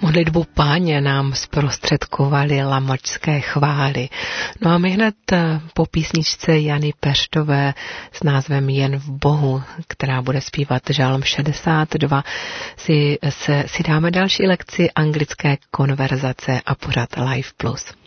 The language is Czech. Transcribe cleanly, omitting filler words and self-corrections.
Modlitbu Páně nám zprostředkovaly lamočské chvály. No a my hned po písničce Jany Peštové s názvem Jen v Bohu, která bude zpívat žálm 62, si dáme další lekci anglické konverzace a pořad Life Plus.